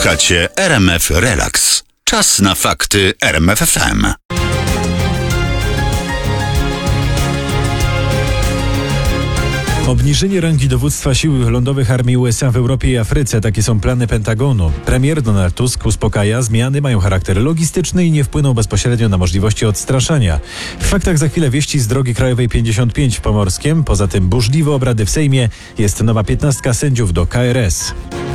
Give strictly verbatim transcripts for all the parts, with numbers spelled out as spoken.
Słuchacie R M F Relax. Czas na fakty R M F F M. Obniżenie rangi dowództwa sił lądowych armii U S A w Europie i Afryce. Takie są plany Pentagonu. Premier Donald Tusk uspokaja, zmiany mają charakter logistyczny i nie wpłyną bezpośrednio na możliwości odstraszania. W faktach za chwilę wieści z drogi krajowej pięćdziesiąt pięć w Pomorskiem. Poza tym burzliwe obrady w Sejmie. Jest nowa piętnastka sędziów do K R S.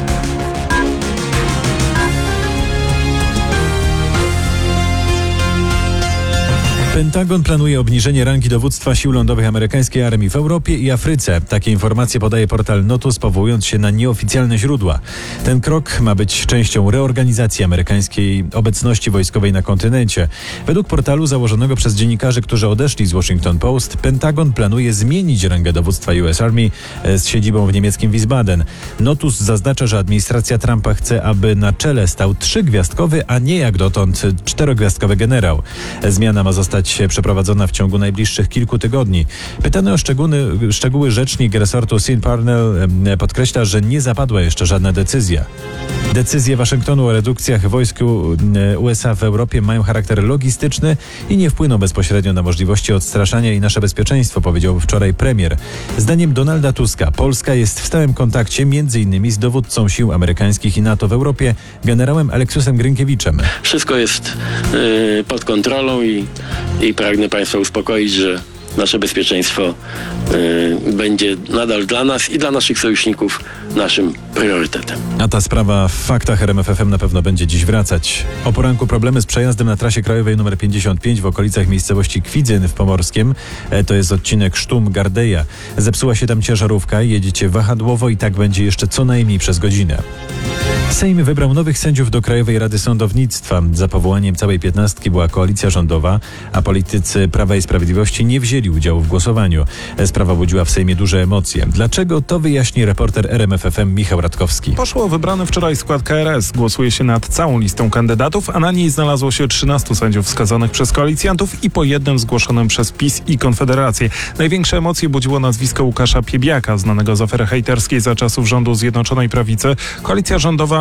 Pentagon planuje obniżenie rangi dowództwa sił lądowych amerykańskiej armii w Europie i Afryce. Takie informacje podaje portal Notus, powołując się na nieoficjalne źródła. Ten krok ma być częścią reorganizacji amerykańskiej obecności wojskowej na kontynencie. Według portalu założonego przez dziennikarzy, którzy odeszli z Washington Post, Pentagon planuje zmienić rangę dowództwa U S Army z siedzibą w niemieckim Wiesbaden. Notus zaznacza, że administracja Trumpa chce, aby na czele stał trzygwiazdkowy, a nie jak dotąd czterogwiazdkowy generał. Zmiana ma zostać przeprowadzona w ciągu najbliższych kilku tygodni. Pytany o szczegóły, szczegóły rzecznik resortu Sean Parnell podkreśla, że nie zapadła jeszcze żadna decyzja. Decyzje Waszyngtonu o redukcjach wojsk U S A w Europie mają charakter logistyczny i nie wpłyną bezpośrednio na możliwości odstraszania i nasze bezpieczeństwo, powiedział wczoraj premier. Zdaniem Donalda Tuska Polska jest w stałym kontakcie między innymi z dowódcą sił amerykańskich i NATO w Europie, generałem Aleksiusem Grynkiewiczem. Wszystko jest yy, pod kontrolą i, i pragnę Państwa uspokoić, że nasze bezpieczeństwo y, będzie nadal dla nas i dla naszych sojuszników naszym priorytetem. A ta sprawa w faktach R M F F M na pewno będzie dziś wracać. O poranku problemy z przejazdem na trasie krajowej nr pięćdziesiąt pięć w okolicach miejscowości Kwidzyn w Pomorskiem. E, to jest odcinek Sztum-Gardeja. Zepsuła się tam ciężarówka, jedziecie wahadłowo i tak będzie jeszcze co najmniej przez godzinę. Sejm wybrał nowych sędziów do Krajowej Rady Sądownictwa. Za powołaniem całej piętnastki była koalicja rządowa, a politycy Prawa i Sprawiedliwości nie wzięli udziału w głosowaniu. Sprawa budziła w Sejmie duże emocje. Dlaczego? To wyjaśni reporter R M F F M Michał Radkowski. Poszło o wybrany wczoraj skład K R S. Głosuje się nad całą listą kandydatów, a na niej znalazło się trzynastu sędziów wskazanych przez koalicjantów i po jednym zgłoszonym przez PiS i Konfederację. Największe emocje budziło nazwisko Łukasza Piebiaka, znanego z afery hejterskiej za czasów rządu Zjednoczonej Prawicy. Koalicja rządowa